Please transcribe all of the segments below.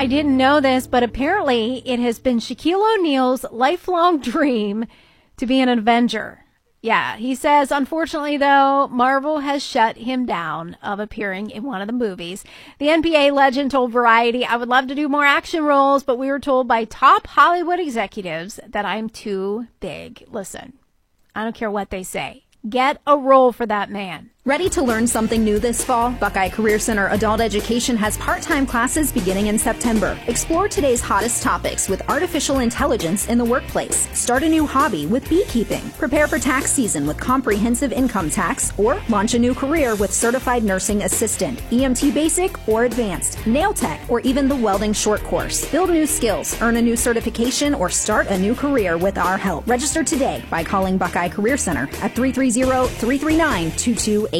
I didn't know this, but apparently it has been Shaquille O'Neal's lifelong dream to be an Avenger. Yeah, he says, unfortunately, though, Marvel has shut him down of appearing in one of the movies. The NBA legend told Variety, I would love to do more action roles, but we were told by top Hollywood executives that I'm too big. Listen, I don't care what they say. Get a role for that man. Ready to learn something new this fall? Buckeye Career Center Adult Education has part-time classes beginning in September. Explore today's hottest topics with artificial intelligence in the workplace. Start a new hobby with beekeeping. Prepare for tax season with comprehensive income tax, or launch a new career with certified nursing assistant, EMT basic or advanced, nail tech, or even the welding short course. Build new skills, earn a new certification, or start a new career with our help. Register today by calling Buckeye Career Center at 330-339-2288.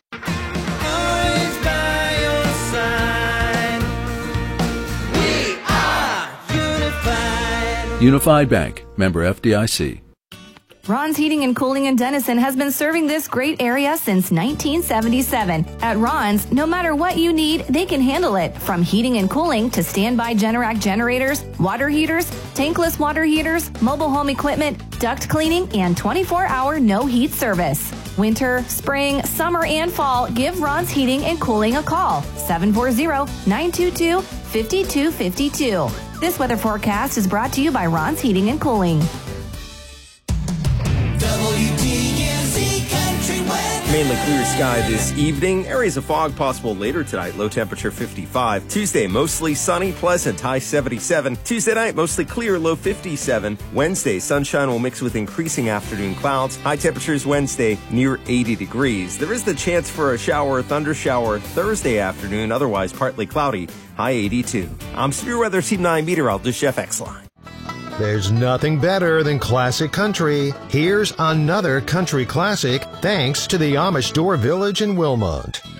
Unified Bank, member FDIC. Ron's Heating and Cooling in Denison has been serving this great area since 1977. At Ron's, no matter what you need, they can handle it. From heating and cooling to standby Generac generators, water heaters, tankless water heaters, mobile home equipment, duct cleaning, and 24-hour no-heat service. Winter, spring, summer, and fall, give Ron's Heating and Cooling a call. 740-922-5252. This weather forecast is brought to you by Ron's Heating and Cooling. WTMZ Country Weather. Mainly clear sky this evening. Areas of fog possible later tonight. Low temperature 55. Tuesday, mostly sunny, pleasant, high 77. Tuesday night, mostly clear, low 57. Wednesday, sunshine will mix with increasing afternoon clouds. High temperatures Wednesday near 80 degrees. There is the chance for a shower or thunder shower Thursday afternoon, otherwise partly cloudy, high 82. I'm Severe Weather Team 9 meteorologist Jeff Exline. There's nothing better than classic country. Here's another country classic thanks to the Amish Door Village in Wilmont.